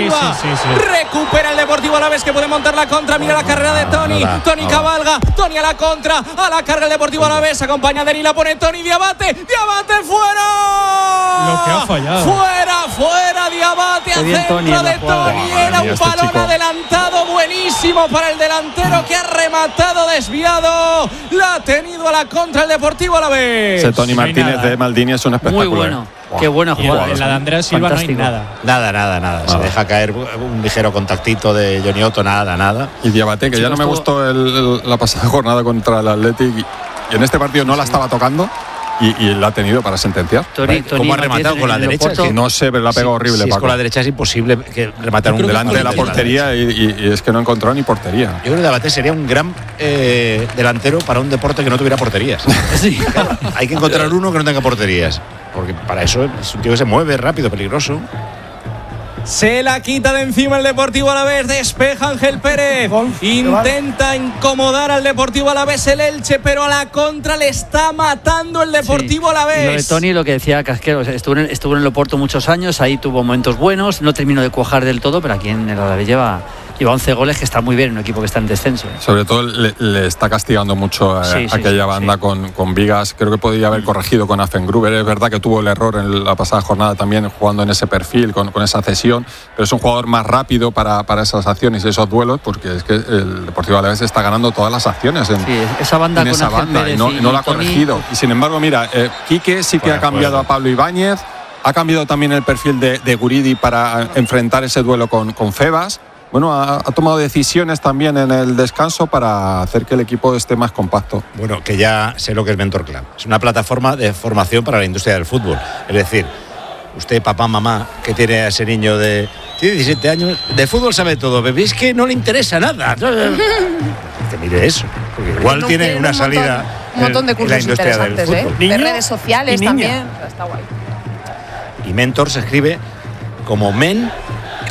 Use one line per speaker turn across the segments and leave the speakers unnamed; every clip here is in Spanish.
arriba.
Sí.
Recupera el Deportivo Alavés, que puede montar la contra. Mira la carrera de Toni. Toni cabalga. Toni a la contra. A la carga el Deportivo Alavés. Acompaña a Denis, la pone Toni. Diabate fuera.
Lo que ha fallado.
Fuera Diabate. A centro de Toni. Era un balón adelantado buenísimo para el delantero, que ha rematado desviado. La ha tenido a la contra el Deportivo Alavés.
Ese Toni Martínez de Maldini es un espectáculo.
Muy bueno. Qué buena jugada.
En la de Andrea Silva fantástico. No hay
nada. Se deja caer un ligero contactito de Johnny Otto, nada.
Y Diabate, que ya no me gustó la pasada jornada contra el Athletic, y en este partido no la estaba tocando. Y la ha tenido para sentenciar.
¿Cómo ha rematado con la derecha?
Que no sé, pero la ha pegado horrible.
Si es con la derecha es imposible que rematar un
delante de la portería y es que no encontró ni portería.
Yo creo que Diabate sería un gran delantero para un deporte que no tuviera porterías. Sí. Claro, hay que encontrar uno que no tenga porterías, porque para eso es un tío que se mueve rápido, peligroso.
Se la quita de encima el Deportivo Alavés. Despeja Ángel Pérez. Intenta incomodar al Deportivo Alavés el Elche, pero a la contra le está matando el Deportivo Alavés.
Lo de Toni, lo que decía Casquero, estuvo en el Oporto muchos años, ahí tuvo momentos buenos, no terminó de cuajar del todo, pero aquí en el Alavés lleva 11 goles, que está muy bien en un equipo que está en descenso.
Sobre todo le está castigando mucho aquella banda con Vigas. Creo que podría haber corregido con Affengruber. Es verdad que tuvo el error en la pasada jornada también jugando en ese perfil, con esa cesión, pero es un jugador más rápido para esas acciones y esos duelos, porque es que el Deportivo Alavés está ganando todas las acciones
esa banda
en esa banda, y no la ha corregido. Y sin embargo, mira, Quique sí que ha cambiado a Pablo Ibáñez, ha cambiado también el perfil de Guridi para enfrentar ese duelo con Febas. Bueno, ha tomado decisiones también en el descanso para hacer que el equipo esté más compacto.
Bueno, que ya sé lo que es Mentor Club. Es una plataforma de formación para la industria del fútbol. Es decir, usted, papá, mamá, que tiene a ese niño tiene 17 años, de fútbol sabe todo, pero es que no le interesa nada. Que mire eso, porque igual tiene una salida.
Un montón de cursos interesantes, de redes sociales también. Está guay.
Y Mentor se escribe como men y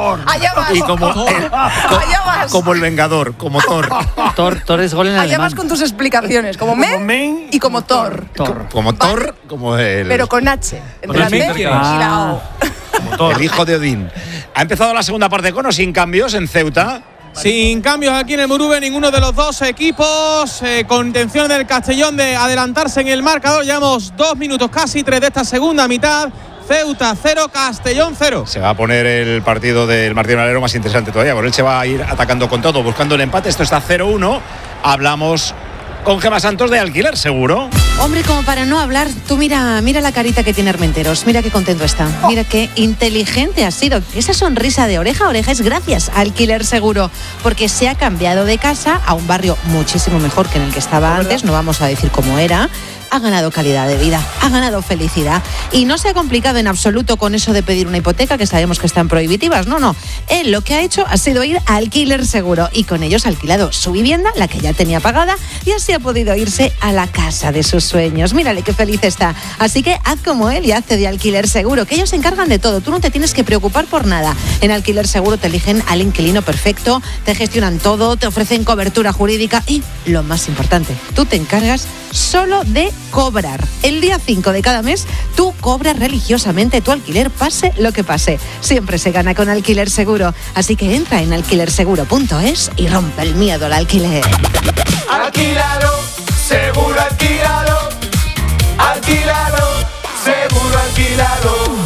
como el Vengador, como Thor.
Thor es gol en alemán.
Allá vas con tus explicaciones, como men y como Thor.
Como Thor, como el...
Pero con H, entre la T y la O.
El hijo de Odín. Ha empezado la segunda parte con o sin cambios en Ceuta.
Sin cambios aquí en el Murube, ninguno de los dos equipos con intención del Castellón de adelantarse en el marcador. Llevamos 2 minutos, casi 3 de esta segunda mitad. Ceuta 0, Castellón 0.
Se va a poner el partido del Martín Valero más interesante todavía, porque él se va a ir atacando con todo, buscando el empate. Esto está 0-1. Hablamos con Gemma Santos de Alquiler Seguro.
Hombre, como para no hablar, tú mira la carita que tiene Armenteros, mira qué contento está, mira qué inteligente ha sido. Esa sonrisa de oreja a oreja es gracias a Alquiler Seguro, porque se ha cambiado de casa a un barrio muchísimo mejor que en el que estaba antes, no vamos a decir cómo era. Ha ganado calidad de vida, ha ganado felicidad y no se ha complicado en absoluto con eso de pedir una hipoteca, que sabemos que están prohibitivas. No. Él lo que ha hecho ha sido ir a Alquiler Seguro y con ellos ha alquilado su vivienda, la que ya tenía pagada, y así ha podido irse a la casa de sus sueños. Mírale qué feliz está. Así que haz como él y hazte de Alquiler Seguro, que ellos se encargan de todo. Tú no te tienes que preocupar por nada. En Alquiler Seguro te eligen al inquilino perfecto, te gestionan todo, te ofrecen cobertura jurídica y, lo más importante, tú te encargas solo de cobrar. El día 5 de cada mes tú cobras religiosamente tu alquiler, pase lo que pase. Siempre se gana con Alquiler Seguro. Así que entra en alquilerseguro.es y rompe el miedo al alquiler.
Alquílalo, seguro alquílalo. Alquílalo, seguro alquílalo.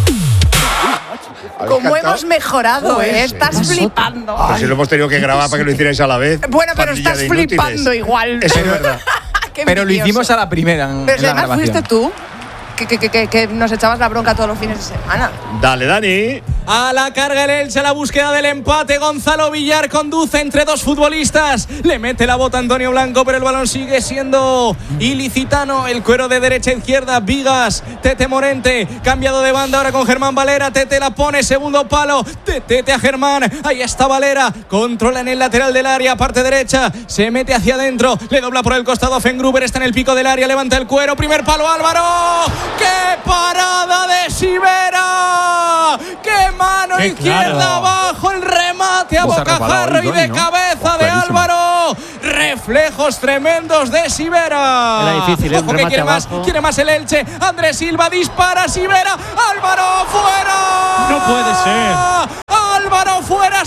Como hemos mejorado, estás flipando.
Pues si lo hemos tenido que grabar para que lo hicierais a la vez.
Bueno, pero estás flipando igual.
Eso es verdad.
Pero lo hicimos a la primera.
Pero si además fuiste tú que nos echabas la bronca todos los fines de semana.
Dale, Dani.
A la carga el Elche, a la búsqueda del empate. Gonzalo Villar conduce entre dos futbolistas. Le mete la bota Antonio Blanco, pero el balón sigue siendo ilicitano. El cuero de derecha a izquierda. Vigas, Tete Morente, cambiado de banda ahora con Germán Valera. Tete la pone, segundo palo. Tete a Germán. Ahí está Valera. Controla en el lateral del área, parte derecha. Se mete hacia adentro. Le dobla por el costado. Fengruber está en el pico del área. Levanta el cuero. Primer palo, Álvaro. ¡Qué parada de Sivera! ¡Qué mano izquierda abajo! El remate a bocajarro y de cabeza de Álvaro. Reflejos tremendos de Sivera.
Era difícil,
ojo que quiere más el Elche. Andrés Silva dispara, Sivera. Álvaro fuera.
No puede ser.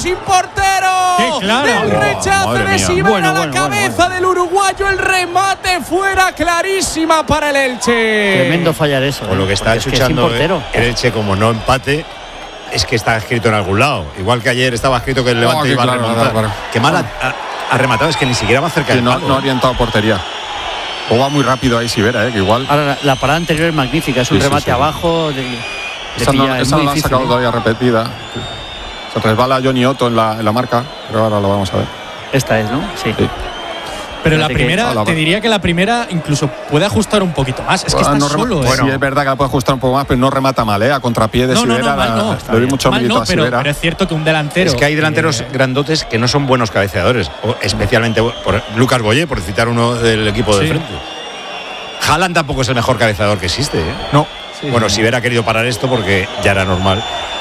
sin portero.
Claro.
El rechace de Sivan a la cabeza del uruguayo. El remate fuera, clarísima para el Elche.
Tremendo fallar eso.
Con lo que está chuchando el Elche, como no empate, es que está escrito en algún lado. Igual que ayer estaba escrito que el Levante iba a remontar. Claro. Qué mal ha rematado, es que ni siquiera va cerca del palo.
No ha orientado portería. O va muy rápido ahí Sivera, que igual.
Ahora la parada anterior es magnífica, es un remate abajo.
Esa no la han sacado todavía repetida. Se resbala Johnny Otto en la marca, pero ahora lo vamos a ver.
Esta es, ¿no? Sí.
Pero la primera, te diría que la primera incluso puede ajustar un poquito más. Es que está solo.
Bueno, sí, es verdad que la puede ajustar un poco más, pero no remata mal, a contrapié de Sivera. Le doy mucho mérito a Sivera.
Pero es cierto que un delantero.
Es que hay delanteros grandotes que no son buenos cabeceadores. Especialmente por Lucas Boyé, por citar uno del equipo de frente. Haaland tampoco es el mejor cabeceador que existe.
No.
Bueno, Sivera ha querido parar esto porque ya era normal.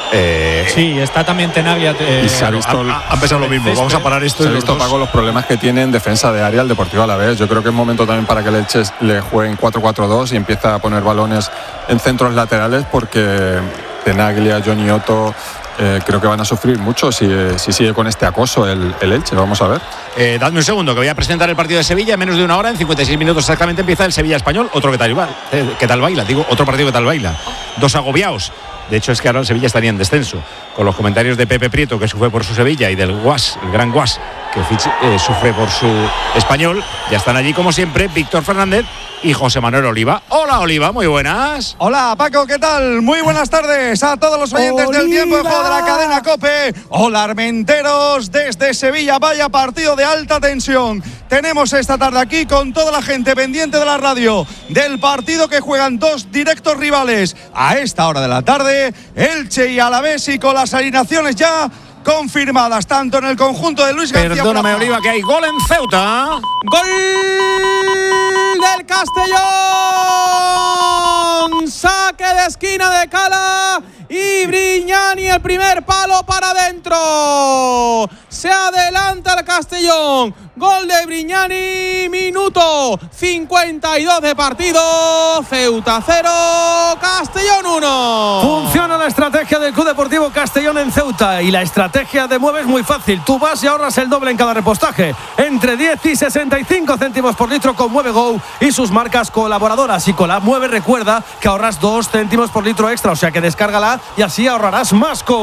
Sí, está también Tenabia.
Y se ha empezado lo mismo. Vamos a parar esto.
Se ha visto Paco los problemas que tiene en defensa de área el Deportivo Alavés. Yo creo que es momento también para que el Elche le juegue en 4-4-2 y empiece a poner balones en centros laterales, porque Tenaglia, Johnny Otto, creo que van a sufrir mucho si sigue con este acoso el Elche. Vamos a ver.
Dadme un segundo, que voy a presentar el partido de Sevilla en menos de una hora. En 56 minutos exactamente empieza el Sevilla-Español. Otro que tal baila, digo, otro partido que tal baila. Dos agobiados. De hecho, es que ahora el Sevilla estaría en descenso. Con los comentarios de Pepe Prieto, que sufre por su Sevilla, y del Guas, el gran Guas, que sufre por su Español. Ya están allí, como siempre, Víctor Fernández y José Manuel Oliva. Hola, Oliva, muy buenas.
Hola, Paco, ¿qué tal? Muy buenas tardes a todos los oyentes del Tiempo de Juego de la cadena COPE. Hola, Armenteros, desde Sevilla. Vaya partido de alta tensión tenemos esta tarde aquí, con toda la gente pendiente de la radio del partido que juegan dos directos rivales a esta hora de la tarde, Elche y Alavés, y con las alineaciones ya confirmadas tanto en el conjunto de Luis García.
Perdóname, Oliva, que hay gol en Ceuta.
¡Gol del Castellón! Saque de esquina de Cala y Brignani, el primer palo para adentro. Se adelanta el Castellón. Gol de Brignani, minuto 52 de partido. Ceuta 0, Castellón 1.
Funciona la estrategia del Club Deportivo Castellón en Ceuta, y la estrategia de Mueve es muy fácil. Tú vas y ahorras el doble en cada repostaje, entre 10 y 65 céntimos por litro con Mueve Go y sus marcas colaboradoras. Y con la Mueve recuerda que ahorras 2 céntimos por litro extra, o sea que descárgala y así ahorrarás más con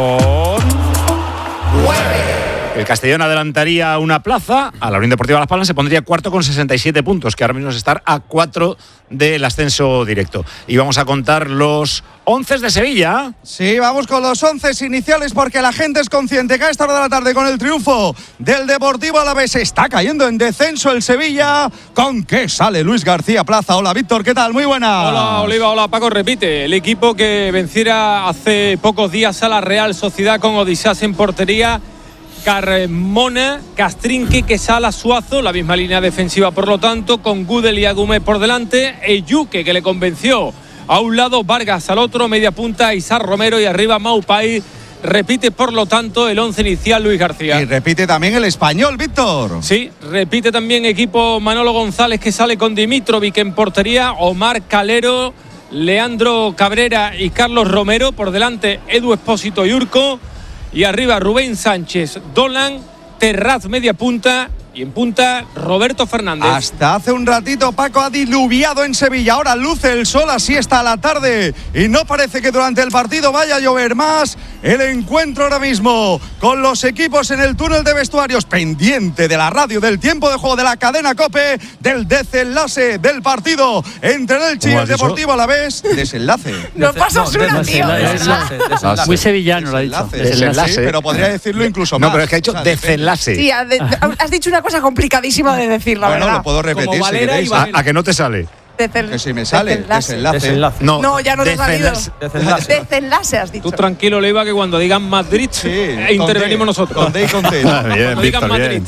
Mueve. El Castellón adelantaría una plaza a la Unión Deportiva Las Palmas, se pondría cuarto con 67 puntos, que ahora mismo es estar a 4 del ascenso directo. Y vamos a contar los 11 de Sevilla.
Sí, vamos con los 11 iniciales, porque la gente es consciente que a esta hora de la tarde, con el triunfo del Deportivo Alavés, está cayendo en descenso el Sevilla. ¿Con qué sale Luis García Plaza? Hola, Víctor, ¿qué tal? Muy buena.
Hola, Oliva, hola, Paco. Repite, el equipo que venciera hace pocos días a la Real Sociedad con Odisás en portería, Carmona, Castrinque, Quesala, Suazo, la misma línea defensiva, por lo tanto, con Gudel y Agumé por delante, Eyuque, que le convenció a un lado, Vargas al otro, media punta Isar Romero y arriba Maupay. Repite, por lo tanto, el 11 inicial Luis García.
Y repite también el español, Víctor.
Sí, repite también equipo Manolo González, que sale con Dimitrovic en portería, Omar Calero, Leandro Cabrera y Carlos Romero, por delante Edu Espósito y Urco. Y arriba Rubén Sánchez, Dolan, Terraz media punta y en punta Roberto Fernández.
Hasta hace un ratito, Paco, ha diluviado en Sevilla. Ahora luce el sol, así está la tarde, y no parece que durante el partido vaya a llover más. El encuentro ahora mismo con los equipos en el túnel de vestuarios, pendiente de la radio del Tiempo de Juego de la cadena COPE, del desenlace del partido entre el Elche y el Deportivo Alavés. Desenlace.
Nos pasas una, tío.
Muy sevillano lo ha dicho.
Desenlace, sí, pero podría decirlo incluso más.
No, pero es que ha dicho desenlace.
Sí, has dicho una cosa complicadísima de decir, la verdad.
Bueno, lo puedo repetir si queréis.
¿A que no te sale?
Que si me sale, desenlace.
No, ya no te ha salido. Desenlace has dicho.
Tú tranquilo, Leiva, que cuando digan Madrid, intervenimos nosotros.
Con D y con T.
Cuando digan Madrid.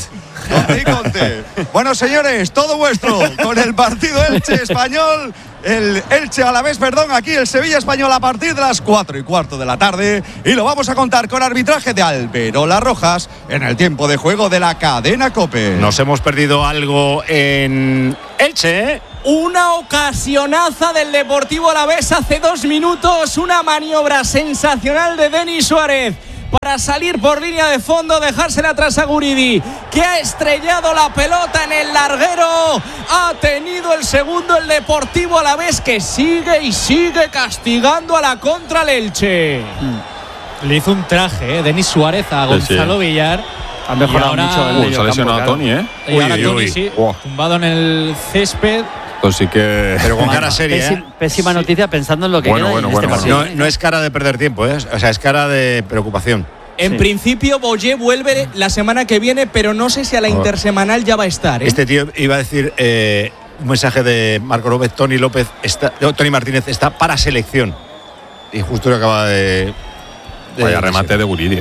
Bueno, señores, todo vuestro con el partido Elche-Español. El Elche Alavés, perdón, aquí el Sevilla Español a partir de las 4:15 de la tarde, y lo vamos a contar con arbitraje de Alberola Rojas en el Tiempo de Juego de la cadena COPE.
Nos hemos perdido algo en Elche, ¿eh?
Una ocasionaza del Deportivo Alavés hace 2 minutos, una maniobra sensacional de Denis Suárez. para salir por línea de fondo, dejársela atrás a Guridi, que ha estrellado la pelota en el larguero. Ha tenido el segundo el Deportivo Alavés, que sigue y sigue castigando a la contra el Elche.
Le hizo un traje, Denis Suárez a Gonzalo Villar.
Ha mejorado mucho el medio
se ha lesionado a Tony,
Y ahora Tony, sí, tumbado en el césped.
Pues sí que...
Pero con cara seria,
Pésima noticia pensando en lo que queda en este partido.
No es cara de perder tiempo, o sea, es cara de preocupación.
En principio, Boyé vuelve la semana que viene, pero no sé si a la intersemanal ya va a estar.
Este tío iba a decir un mensaje de Marco López, Tony Martínez está para selección. Y justo lo acaba de
vaya remate de Guridi.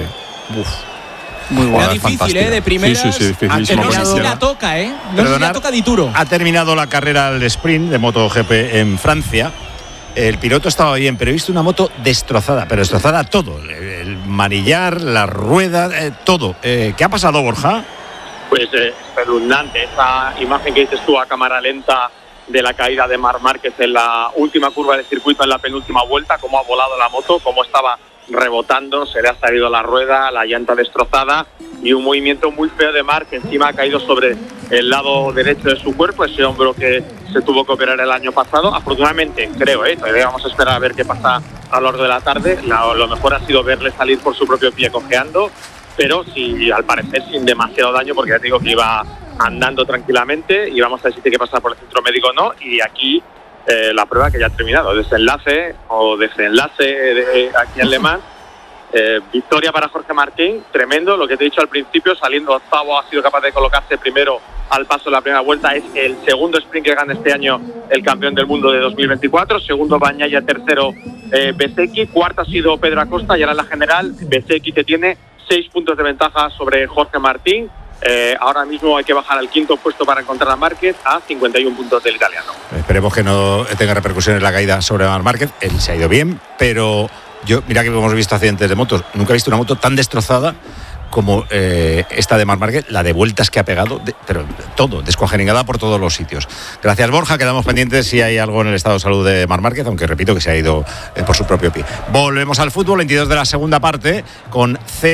Muy bueno. Era difícil, de primeras.
Sí, difícil.
No sé si la toca, No sé si la toca Dituro.
Ha terminado la carrera al sprint de MotoGP en Francia. El piloto estaba bien, pero he visto una moto destrozada, pero destrozada todo. El manillar, la rueda, todo. ¿Qué ha pasado, Borja?
Pues espeluznante. Esa imagen que dices tú a cámara lenta de la caída de Marc Márquez en la última curva del circuito, en la penúltima vuelta, cómo ha volado la moto, cómo estaba rebotando, se le ha salido la rueda, la llanta destrozada y un movimiento muy feo de Marc, que encima ha caído sobre el lado derecho de su cuerpo, ese hombro que se tuvo que operar el año pasado. Afortunadamente, creo, todavía vamos a esperar a ver qué pasa a lo largo de la tarde. Lo mejor ha sido verle salir por su propio pie cojeando, pero sí, al parecer sin demasiado daño, porque ya te digo que iba andando tranquilamente y vamos a ver si tiene que pasar por el centro médico o no. Y aquí la prueba que ya ha terminado, desenlace aquí en Le Mans. Victoria para Jorge Martín, tremendo, lo que te he dicho al principio, saliendo octavo, ha sido capaz de colocarse primero al paso de la primera vuelta. Es el segundo sprint que gana este año el campeón del mundo de 2024, segundo Bagnaia, tercero Bezzecchi, cuarto ha sido Pedro Acosta y ahora en la general Bezzecchi, que tiene 6 puntos de ventaja sobre Jorge Martín. Ahora mismo hay que bajar al quinto puesto para encontrar a Márquez, a 51 puntos del italiano.
Esperemos que no tenga repercusiones la caída sobre Marc Márquez. Él se ha ido bien, pero mira que hemos visto accidentes de motos, nunca he visto una moto tan destrozada como esta de Marc Márquez, la de vueltas que ha pegado, pero todo, descuajeringada por todos los sitios. Gracias, Borja, quedamos pendientes si hay algo en el estado de salud de Marc Márquez, aunque repito que se ha ido por su propio pie. Volvemos al fútbol, 22 de la segunda parte, con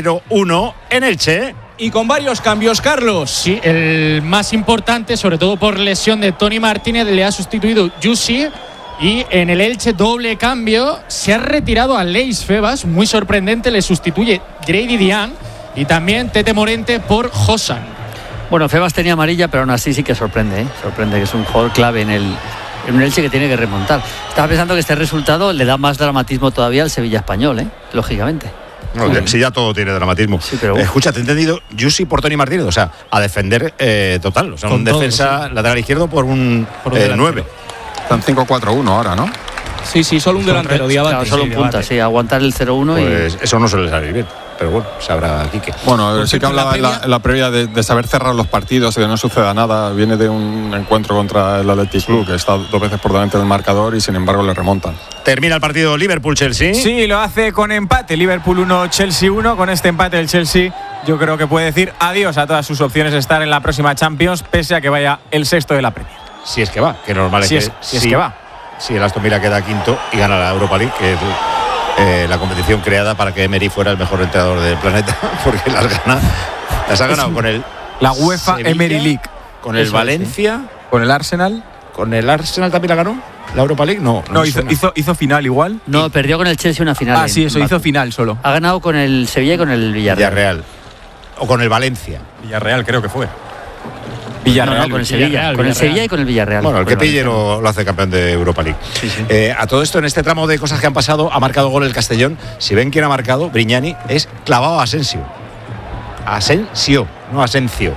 0-1 en Elche.
Y con varios cambios, Carlos.
Sí, el más importante, sobre todo por lesión de Tony Martínez, le ha sustituido Jussi. Y en el Elche, doble cambio, se ha retirado a Leis Febas, muy sorprendente, le sustituye Grady Dian y también Tete Morente por Josan.
Bueno, Febas tenía amarilla, pero aún así sí que sorprende, sorprende, que es un jugador clave en un Elche que tiene que remontar. Estaba pensando que este resultado le da más dramatismo todavía al Sevilla español, lógicamente.
No, si ya todo tiene dramatismo.
Sí, pero
escucha, te he entendido, Jussi por Tony Martínez, o sea, a defender total, o sea, un defensa lateral izquierdo por un 9.
Están 5-4-1 ahora, ¿no?
Sí, solo un delantero,
Diabate. Solo un punta, aguantar el 0-1
pues eso no suele salir bien. Pero bueno, sabrá Quique.
Bueno, sí que hablaba en la previa de saber cerrar los partidos y que no suceda nada. Viene de un encuentro contra el Athletic Club, que está 2 veces por delante del marcador y sin embargo le remontan.
Termina el partido Liverpool-Chelsea.
Sí, lo hace con empate. Liverpool 1, Chelsea 1. Con este empate el Chelsea, yo creo que puede decir adiós a todas sus opciones de estar en la próxima Champions, pese a que vaya el sexto de la Premier.
Si es que va, que normal es que
si es que va.
Si el Aston Villa queda quinto y gana la Europa League, que es la competición creada para que Emery fuera el mejor entrenador del planeta, porque las ha ganado con el
la UEFA
Sevilla,
Emery League,
con el Valencia,
con el Arsenal.
¿Con el Arsenal también la ganó? ¿La Europa League? No,
hizo final igual.
No, perdió con el Chelsea una final.
Sí, eso, hizo final solo.
Ha ganado con el Sevilla y con el Villarreal.
O con el Valencia.
Villarreal creo que fue.
Villarreal, con el Sevilla. Con el Sevilla y con el Villarreal.
Bueno, el que pille lo hace campeón de Europa League.
Sí.
A todo esto, en este tramo de cosas que han pasado, ha marcado gol el Castellón. Si ven quién ha marcado, Brignani, es clavado a Asensio. Asensio, no Asencio.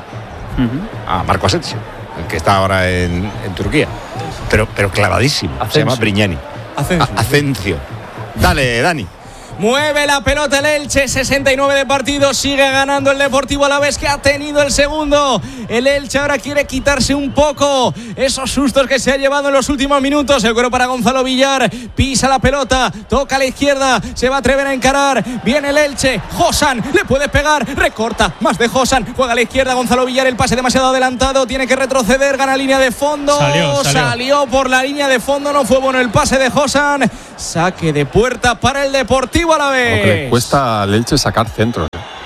Marco Asensio, el que está ahora en Turquía. Pero clavadísimo.
Asensio.
Se llama Brignani. Asensio. Dale, Dani.
Mueve la pelota el Elche, 69 de partido, sigue ganando el Deportivo Alavés, que ha tenido el segundo. El Elche ahora quiere quitarse un poco esos sustos que se ha llevado en los últimos minutos. El cuero para Gonzalo Villar, pisa la pelota, toca a la izquierda, se va a atrever a encarar. Viene el Elche, Josan, le puede pegar, recorta, más de Josan, juega a la izquierda Gonzalo Villar, el pase demasiado adelantado, tiene que retroceder, gana línea de fondo. Salió por la línea de fondo, no fue bueno el pase de Josan. Saque de puerta para el Deportivo Alavés.
Lo que le cuesta al Elche sacar centros.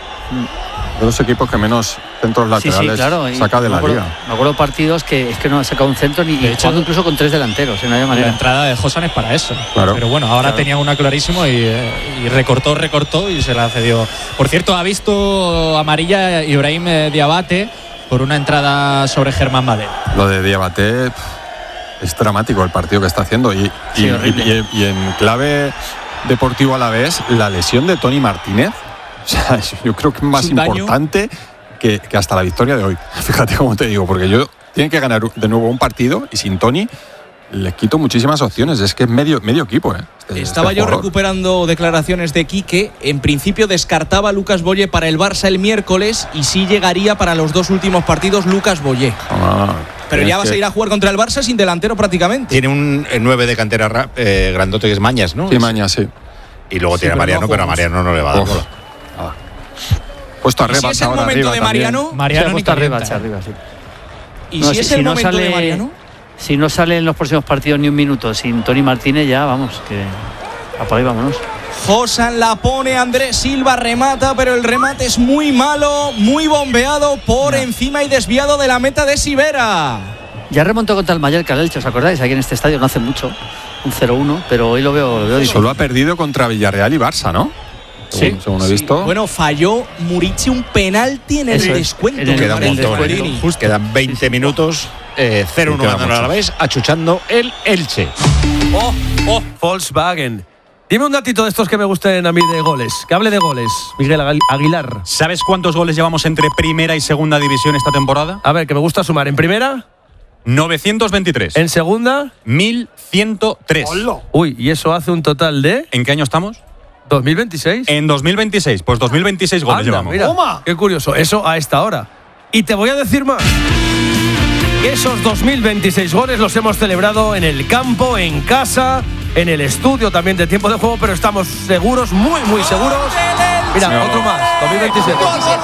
De los equipos que menos centros laterales saca de la liga.
Me acuerdo partidos que es que no ha sacado un centro ni jugando incluso con 3 delanteros. No hay manera.
La entrada de Josan es para eso.
Claro.
Pero bueno, ahora tenía una clarísimo y recortó y se la cedió. Por cierto, ha visto amarilla Ibrahim Diabate por una entrada sobre Germán Madel.
Lo de Diabate es dramático el partido que está haciendo y en clave Deportivo Alavés, la lesión de Tony Martínez. O sea, yo creo que es más importante que hasta la victoria de hoy. Fíjate cómo te digo, porque tienen que ganar de nuevo un partido y sin Tony les quito muchísimas opciones. Es que es medio equipo.
Estaba yo recuperando declaraciones de Quique. En principio descartaba a Lucas Boye para el Barça el miércoles y sí llegaría para los 2 últimos partidos Lucas Boye. Pero ya vas a ir a jugar contra el Barça sin delantero prácticamente.
Tiene un 9 de cantera grandote que es Mañas, ¿no?
Sí, Mañas, sí.
Y luego tiene a Mariano, pero a Mariano no le va a dar bola.
Puesto arriba.
¿Y si es el momento de Mariano?
Mariano puesto arriba, sí.
¿Y si es el momento de Mariano?
Si no sale en los próximos partidos ni un minuto sin Tony Martínez, ya vamos, que apaga y vámonos.
Josan la pone, Andrés Silva remata, pero el remate es muy malo, muy bombeado por encima y desviado de la meta de Sivera.
Ya remontó contra el Mallorca, el Elche, ¿os acordáis? Aquí en este estadio no hace mucho, un 0-1, pero hoy lo veo difícil.
Solo ha perdido contra Villarreal y Barça, ¿no? Según he visto.
Bueno, falló Murici un penalti en el descuento.
Quedan 20 minutos. 0-1 ganando a la vez, achuchando el Elche.
Volkswagen. Dime un datito de estos que me gusten a mí de goles. Que hable de goles, Miguel Aguilar.
¿Sabes cuántos goles llevamos entre primera y segunda división esta temporada?
A ver, que me gusta sumar. ¿En primera?
923.
¿En segunda?
1103.
Uy, ¿y eso hace un total de?
¿En qué año estamos?
2026.
En 2026, pues 2026 goles llevamos.
Mira, qué curioso, eso a esta hora. Y te voy a decir más. Esos 2026 goles los hemos celebrado en el campo, en casa, en el estudio también de tiempo de juego, pero estamos seguros, muy, muy seguros. Mira, otro más, 2027.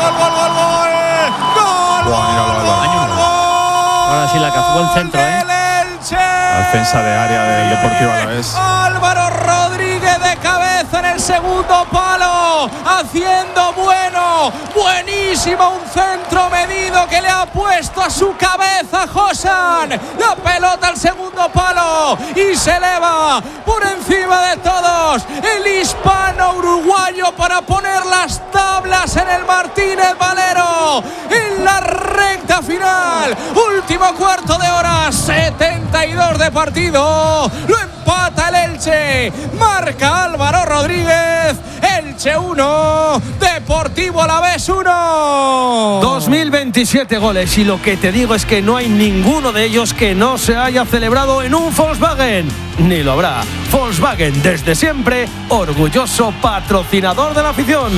Ahora sí, la que fue el centro,
La defensa de área del Deportivo Alavés.
Álvaro Rodríguez de cabeza en el segundo palo, haciendo buenísimo, un centro medido que le ha puesto a su cabeza Josan. La pelota al segundo palo y se eleva por encima de todos el hispano uruguayo para poner las tablas en el Martínez Valero en la recta final. Último cuarto de hora, 72 de partido. Lo empata el Elche, marca Álvaro Rodríguez. Elche 1, Deportivo Alavés 1.
2027 goles y lo que te digo es que no hay ninguno de ellos que no se haya celebrado en un Volkswagen. Ni lo habrá. Volkswagen, desde siempre, orgulloso patrocinador de la afición.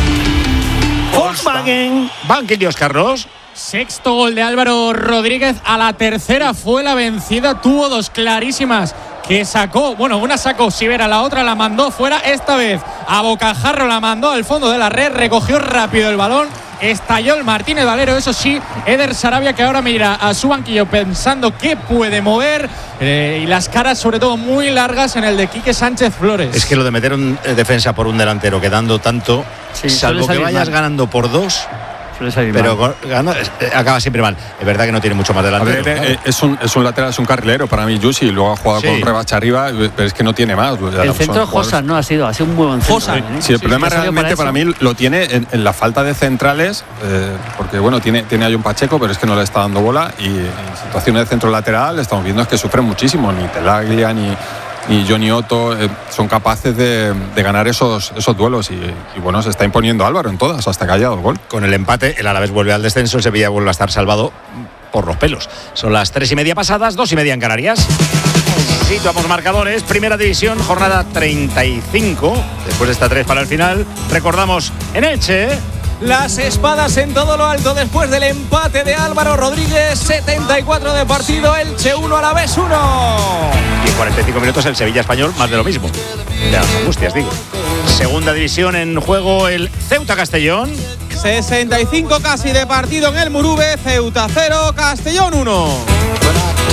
Volkswagen. Banquillos, Carlos.
Sexto gol de Álvaro Rodríguez. A la tercera fue la vencida. Tuvo 2 clarísimas que sacó. Bueno, una sacó Sivera, la otra la mandó fuera. Esta vez a bocajarro la mandó al fondo de la red. Recogió rápido el balón. Estalló el Martínez Valero. Eso sí, Eder Sarabia, que ahora mira a su banquillo pensando qué puede mover. Y las caras, sobre todo, muy largas en el de Quique Sánchez Flores.
Es que lo de meter un defensa por un delantero quedando tanto, salvo que vayas ganando por 2. Pero acaba siempre mal. Es verdad que no tiene mucho más delantero.
Es un lateral, es un carrilero para mí, Yusi. Luego ha jugado con rebacha arriba, pero es que no tiene más.
El centro de Josan no ha sido un muy buen centro.
Sí, el problema realmente para mí lo tiene en la falta de centrales, porque bueno, tiene ahí un Pacheco, pero es que no le está dando bola. Y en situaciones de centro lateral estamos viendo es que sufren muchísimo. Ni Telaglia ni Johnny Otto son capaces de ganar esos duelos y bueno, se está imponiendo Álvaro en todas hasta que haya dado el gol.
Con el empate el Alavés vuelve al descenso, el Sevilla vuelve a estar salvado por los pelos. Son las 3:30 pasadas, 2:30 en Canarias. Situamos marcadores, primera división, jornada 35, después de esta 3 para el final. Recordamos en Elche.
Las espadas en todo lo alto después del empate de Álvaro Rodríguez. 74 de partido, Elche 1, Alavés 1.
Y en 45 minutos el Sevilla Español, más de lo mismo. De las angustias, digo. Segunda división en juego, el Ceuta Castellón.
65 casi de partido en el Murube. Ceuta 0, Castellón 1.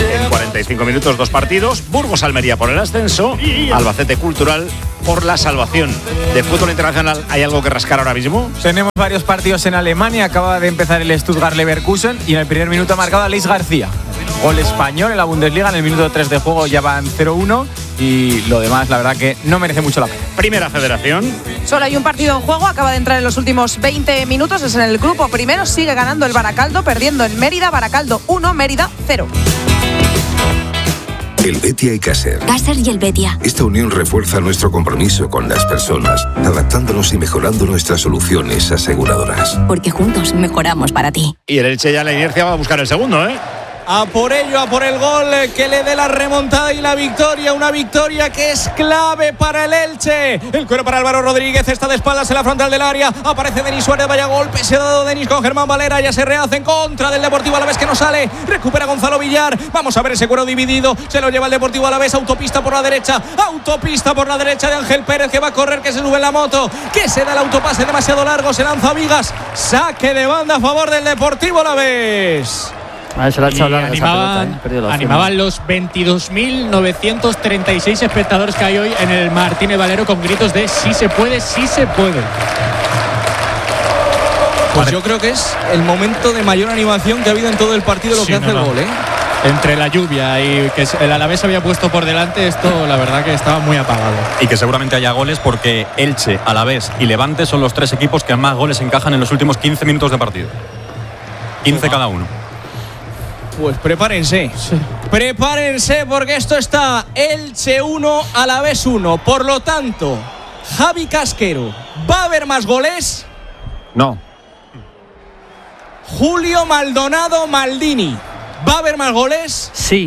En 45 minutos, 2 partidos. Burgos-Almería por el ascenso. Albacete Cultural por la salvación. ¿De fútbol internacional hay algo que rascar ahora mismo?
Tenemos varios partidos en Alemania. Acaba de empezar el Stuttgart-Leverkusen y en el primer minuto ha marcado a Leis García. Gol español en la Bundesliga. En el minuto 3 de juego ya van 0-1. Y lo demás, la verdad que no merece mucho la pena.
Primera Federación.
Solo hay un partido en juego, acaba de entrar en los últimos 20 minutos, es en el grupo primero, sigue ganando el Baracaldo, perdiendo en Mérida, Baracaldo 1, Mérida 0.
El Betia y Caser.
Caser y el Betia.
Esta unión refuerza nuestro compromiso con las personas, adaptándonos y mejorando nuestras soluciones aseguradoras.
Porque juntos mejoramos para ti.
Y el Elche ya la inercia va a buscar el segundo, ¿eh?
A por ello, a por el gol que le dé la remontada y la victoria. Una victoria que es clave para el Elche. El cuero para Álvaro Rodríguez, está de espaldas en la frontal del área. Aparece Denis Suárez, vaya golpe. Se ha dado Denis con Germán Valera. Ya se rehace en contra del Deportivo Alavés que no sale. Recupera Gonzalo Villar. Vamos a ver ese cuero dividido. Se lo lleva el Deportivo Alavés. Autopista por la derecha. Autopista por la derecha de Ángel Pérez que va a correr, que se sube en la moto. Que se da el autopase demasiado largo. Se lanza Vigas. Saque de banda a favor del Deportivo Alavés.
Se la ha echado larga esa pelota,
animaban los 22.936 espectadores que hay hoy en el Martínez Valero con gritos de sí se puede, sí se puede.
Pues yo creo que es el momento de mayor animación que ha habido en todo el partido, lo que hace el gol, ¿eh?
Entre la lluvia y que el Alavés se había puesto por delante, esto la verdad que estaba muy apagado.
Y que seguramente haya goles porque Elche, Alavés y Levante son los 3 equipos que más goles encajan en los últimos 15 minutos de partido. 15 cada uno.
Pues prepárense. Sí. Prepárense porque esto está Elche 1, Alavés 1. Por lo tanto, Javi Casquero, ¿va a haber más goles?
No.
Julio Maldonado Maldini, ¿va a haber más goles?
Sí.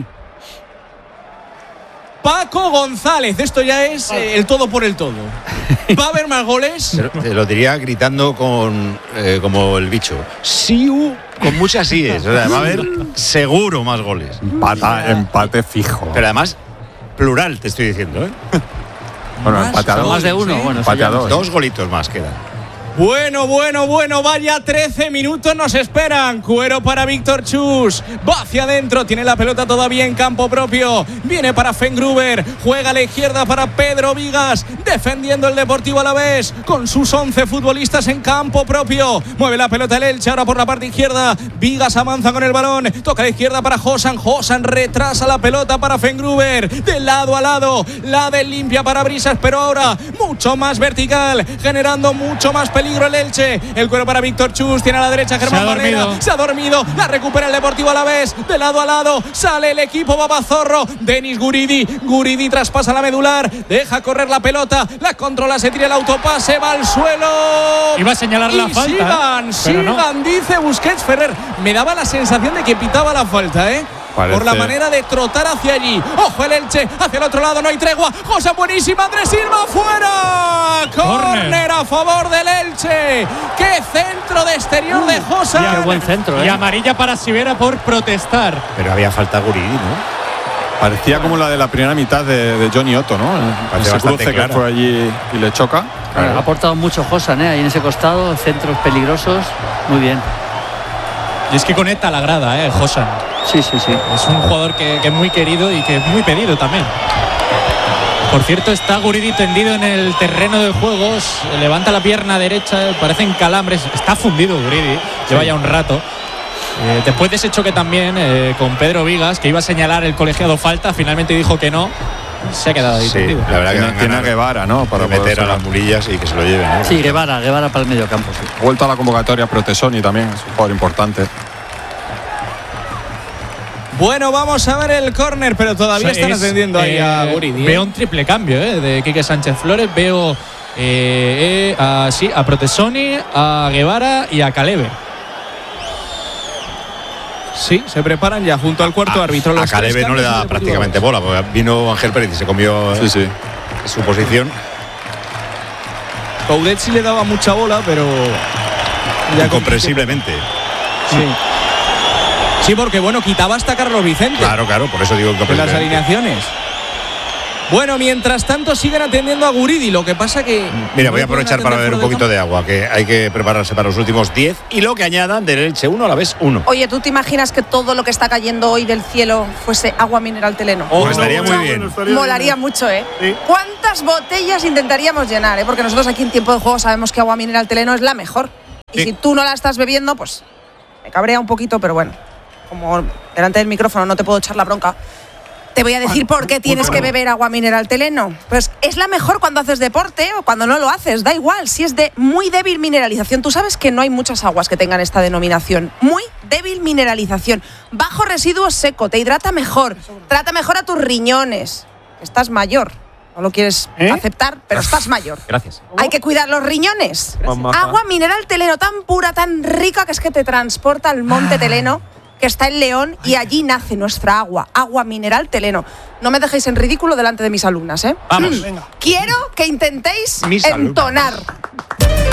Paco González, esto ya es el todo por el todo. ¿Va a haber más goles?
Te lo diría gritando con como el bicho. Siu, con muchas síes. O sea, va a haber seguro más goles.
Empate fijo.
Pero además, plural, te estoy diciendo, ¿eh?
Bueno, empate a 2.
Más de uno. Bueno,
empate a 2.
2 golitos más quedan.
Bueno, vaya 13 minutos nos esperan. Cuero para Víctor Chus, va hacia adentro, tiene la pelota todavía en campo propio. Viene para Fengruber, juega a la izquierda para Pedro Vigas, defendiendo el Deportivo Alavés con sus 11 futbolistas en campo propio. Mueve la pelota el Elche, ahora por la parte izquierda. Vigas avanza con el balón, toca a la izquierda para Josan. Josan retrasa la pelota para Fengruber, de lado a lado. La del limpia para Brisas, pero ahora mucho más vertical, generando mucho más peligro el Elche. El cuero para Víctor Chus, tiene a la derecha Germán Valera, se ha dormido, la recupera el Deportivo Alavés, de lado a lado, sale el equipo Babazorro, Denis Guridi traspasa la medular, deja correr la pelota, la controla, se tira el autopase, va al suelo.
Iba a señalar la falta.
Sigan, dice Busquets. Ferrer, me daba la sensación de que pitaba la falta,
Parece.
Por la manera de trotar hacia allí. Ojo el Elche, hacia el otro lado, no hay tregua. José buenísima, Andrés Silva fuera. Córner a favor del Elche. Qué centro de exterior de José.
Qué buen centro,
Y amarilla para Sivera por protestar.
Pero había falta Guridi, ¿no?
Parecía como la de la primera mitad de Johnny Otto, ¿no? Ese cruce que fue allí y le choca.
Ha aportado mucho Josan, ahí en ese costado, centros peligrosos. Muy bien.
Y es que conecta la grada, Josan.
Sí.
Es un jugador que es muy querido y que es muy pedido también. Por cierto, está Guridi tendido en el terreno de juegos, levanta la pierna derecha, parecen calambres, está fundido Guridi, lleva ya un rato. Después de ese choque también con Pedro Vigas, que iba a señalar el colegiado falta, finalmente dijo que no, se ha quedado ahí tendido.
La verdad que
tiene a Guevara, ¿no?
Para meter a las mulillas y que se lo lleven.
Sí, Guevara para el medio campo. Sí.
Vuelta a la convocatoria Protesoni también, es un jugador importante.
Bueno, vamos a ver el córner, pero todavía están atendiendo ahí a Guridi.
Veo un triple cambio de Quique Sánchez Flores. Veo a Protesoni, a Guevara y a Caleve.
Sí, se preparan ya junto al cuarto árbitro.
A Caleve no le da prácticamente bola, porque vino Ángel Pérez y se comió su posición.
Coudet sí le daba mucha bola, pero
incomprensiblemente.
Sí. Sí, porque quitaba hasta Carlos Vicente.
Claro, por eso digo
en las alineaciones. Bueno, mientras tanto siguen atendiendo a Guridi, lo que pasa que...
Mira, voy a aprovechar para beber un poquito de agua, que hay que prepararse para los últimos 10 y lo que añadan del Elche 1 a la vez 1.
Oye, ¿tú te imaginas que todo lo que está cayendo hoy del cielo fuese agua mineral Teleno?
Estaría muy bien.
Molaría mucho, ¿eh? Sí. ¿Cuántas botellas intentaríamos llenar, Porque nosotros aquí en Tiempo de Juego sabemos que agua mineral Teleno es la mejor. Y si tú no la estás bebiendo, pues me cabrea un poquito, pero bueno, como delante del micrófono no te puedo echar la bronca, te voy a decir por qué tienes que beber agua mineral Teleno. Pues es la mejor cuando haces deporte o cuando no lo haces, da igual, si es de muy débil mineralización. Tú sabes que no hay muchas aguas que tengan esta denominación. Muy débil mineralización. Bajo residuo seco, te hidrata mejor, trata mejor a tus riñones. Estás mayor. No lo quieres aceptar, pero estás mayor.
Gracias.
Hay que cuidar los riñones. Agua mineral Teleno, tan pura, tan rica, que es que te transporta al monte Teleno, que está en León, y allí nace nuestra agua. Agua mineral Teleno. No me dejéis en ridículo delante de mis alumnas,
Vamos. Venga.
Quiero que intentéis entonar.